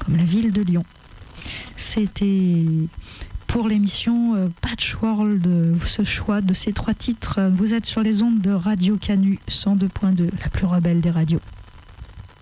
comme la ville de Lyon. C'était pour l'émission Patchworld, ce choix de ces 3 titres. Vous êtes sur les ondes de Radio Canu 102.2, la plus rebelle des radios.